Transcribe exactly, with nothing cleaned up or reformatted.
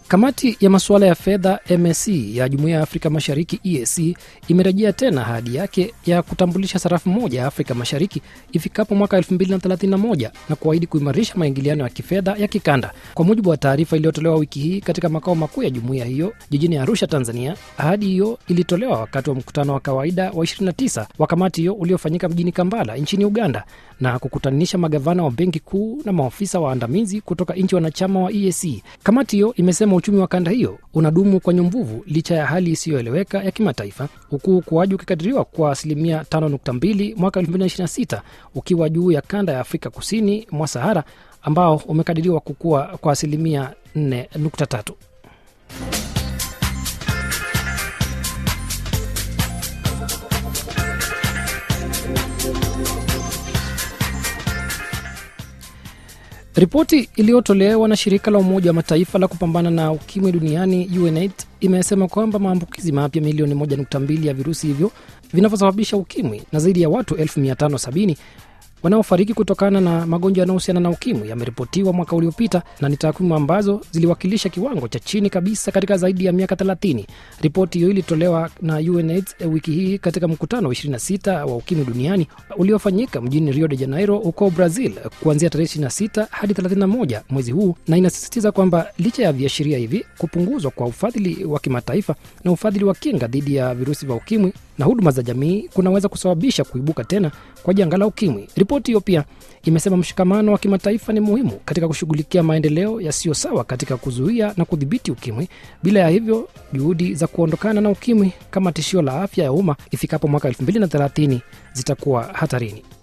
Kamati ya masuala ya fedha M A C ya Jumuiya ya Afrika Mashariki E A C imerejea tena ahadi yake ya kutambulisha sarafu moja ya Afrika Mashariki ifikapo mwaka elfu mbili thelathini na moja na kuahidi kuimarisha maingiliano ya kifedha ya kikanda. Kwa mujibu wa taarifa iliyotolewa wiki hii katika makao makuu ya jumuiya hiyo jijini Arusha, Tanzania, ahadi hiyo ilitolewa wakati wa mkutano wa kawaida wa ishirini na tisa wa kamati hiyo uliofanyika mjini Kampala nchini Uganda na kukutanisha magavana wa benki kuu na maofisa waandamizi kutoka nchi wanachama wa E A C. Kamati hiyo imesema uchumi wa kanda hiyo unadumu kwa nyumbuvu licha ya hali isiyoeleweka ya kimataifa, huku ukuaji ukikadiriwa kwa asilimia tano nukta mbili mwaka elfu mbili ishirini na sita ukiwa juu ya kanda ya Afrika Kusini mwa Sahara ambao umekadiriwa kukua kwa asilimia nne nukta tatu. Ripoti iliyotolewa na shirika la Umoja wa Mataifa la kupambana na ukimwi duniani U N AIDS imesema kwamba maambukizi mapya milioni moja nukta mbili ya virusi hivyo vinavyosababisha ukimwi na zaidi ya watu elfu mia tano sabini wanaofariki kutokana na magonjwa yanayohusiana na ukimwi yameripotiwa mwaka uliopita, na ni takwimu ambazo ziliwakilisha kiwango cha chini kabisa katika zaidi ya miaka thelathini. Ripoti hiyo ilitolewa na U N AIDS wiki hii katika mkutano wa ishirini na sita wa ukimwi duniani uliofanyika mjini Rio de Janeiro huko Brazil kuanzia tarehe ishirini na sita hadi thelathini na moja mwezi huu, na inasisitiza kwamba licha ya viashiria hivi, kupunguzwa kwa ufadhili wa kimataifa na ufadhili wa kinga dhidi ya virusi vya ukimwi na huduma za jamii kunaweza kusababisha kuibuka tena kwa janga la ukimwi. Ripoti hiyo pia imesema mshikamano wa kimataifa ni muhimu katika kushughulikia maendeleo yasiyo sawa katika kuzuia na kudhibiti ukimwi. Bila ya hivyo, juhudi za kuondokana na ukimwi kama tishio la afya ya umma ifikapo mwaka elfu mbili thelathini zitakuwa hatarini.